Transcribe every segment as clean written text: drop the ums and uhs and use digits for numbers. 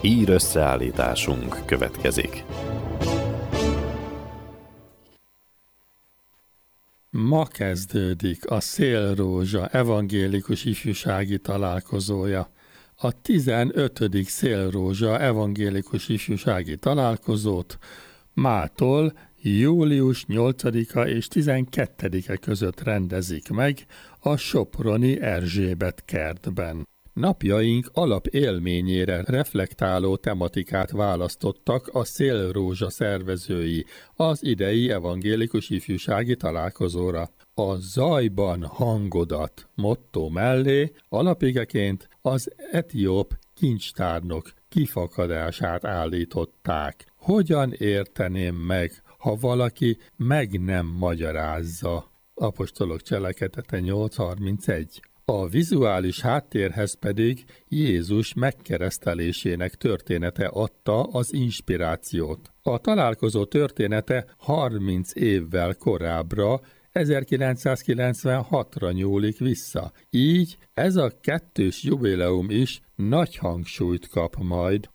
Hír összeállításunk következik. Ma kezdődik a Szélrózsa evangélikus ifjúsági találkozója. A 15. Szélrózsa evangélikus ifjúsági találkozót mától július 8-a és 12-e között rendezik meg a soproni Erzsébet kertben. Napjaink alapélményére reflektáló tematikát választottak a Szélrózsa szervezői az idei evangélikus ifjúsági találkozóra. A Zajban hangodat motto mellé alapigeként az etióp kincstárnok kifakadását állították. Hogyan érteném meg, ha valaki meg nem magyarázza? Apostolok cselekedete 8.31. A vizuális háttérhez pedig Jézus megkeresztelésének története adta az inspirációt. A találkozó története 30 évvel korábbra, 1996-ra nyúlik vissza. Így ez a kettős jubileum is nagy hangsúlyt kap majd.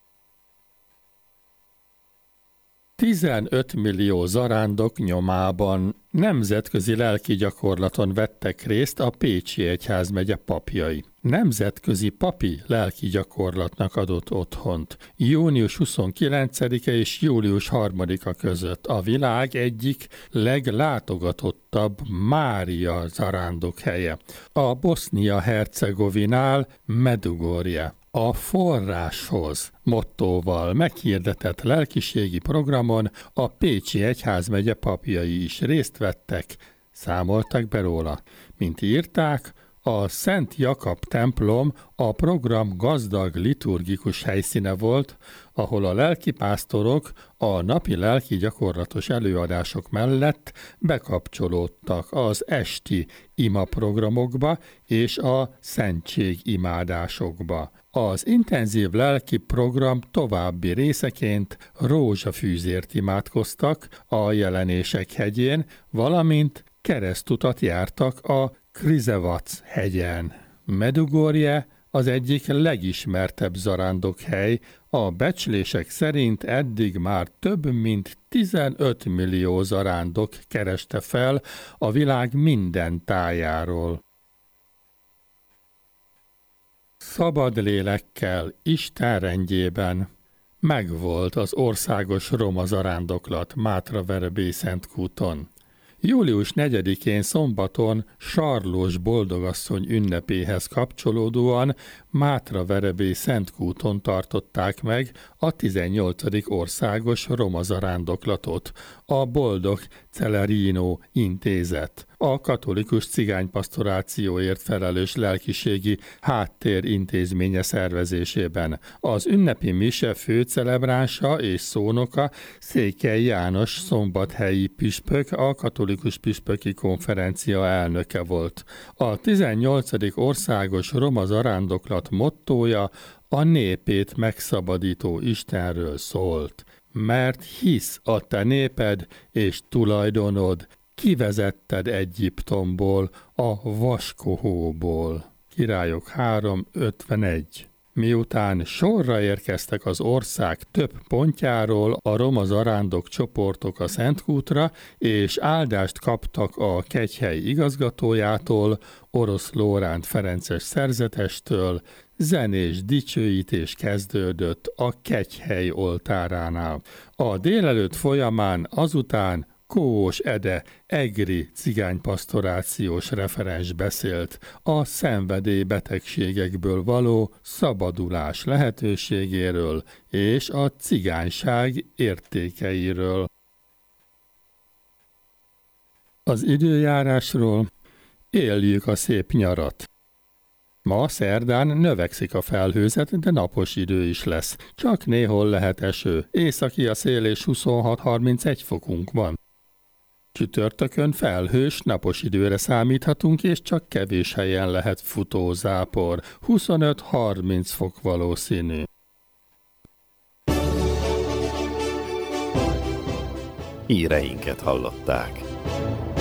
15 millió zarándok nyomában nemzetközi lelki gyakorlaton vettek részt a Pécsi Egyházmegye papjai. Nemzetközi papi lelki gyakorlatnak adott otthont. Június 29-e és július 3-a között a világ egyik leglátogatottabb Mária zarándok helye, a Bosznia-Hercegovinál Medugorje. A forráshoz mottóval meghirdetett lelkiségi programon a Pécsi Egyházmegye papjai is részt vettek, számoltak be róla. Mint írták, a Szent Jakab templom a program gazdag liturgikus helyszíne volt, ahol a lelkipásztorok a napi lelki gyakorlatos előadások mellett bekapcsolódtak az esti imaprogramokba és a szentségimádásokba. Az intenzív lelki program további részeként rózsafűzért imádkoztak a Jelenések hegyén, valamint keresztutat jártak a Krizevac hegyen. Medugorje az egyik legismertebb zarándokhely, a becslések szerint eddig már több mint 15 millió zarándok kereste fel a világ minden tájáról. Szabad lélekkel, Isten rendjében megvolt az országos roma zarándoklat Mátraverebélyszentkúton. Július 4-én szombaton Sarlós boldogasszony ünnepéhez kapcsolódóan Mátraverebélyszentkúton tartották meg a 18. országos roma zarándoklatot, a Boldog Celerino intézet, a katolikus cigánypasztorációért felelős lelkiségi háttér intézménye szervezésében. Az ünnepi mise főcelebránsa és szónoka Székely János szombathelyi püspök, a katolikus püspöki konferencia elnöke volt. A 18. országos roma zarándoklat mottója a népét megszabadító Istenről szólt. Mert hisz a te néped és tulajdonod, kivezetted Egyiptomból, a vaskohóból. Királyok 3.51. Miután sorra érkeztek az ország több pontjáról a roma zarándok csoportok a Szentkútra, és áldást kaptak a kegyhely igazgatójától, Orosz Lóránt Ferences szerzetestől, zenés dicsőítés kezdődött a kegyhely oltáránál. A délelőtt folyamán azután Kóos Ede egri cigánypasztorációs referens beszélt a szenvedélybetegségekből való szabadulás lehetőségéről és a cigányság értékeiről. Az időjárásról: éljük a szép nyarat. Ma szerdán növekszik a felhőzet, de napos idő is lesz. Csak néhol lehet eső. Északi a szél és 26-31 fokunk van. Csütörtökön felhős, napos időre számíthatunk, és csak kevés helyen lehet futózápor. 25-30 fok valószínű. Híreinket hallották.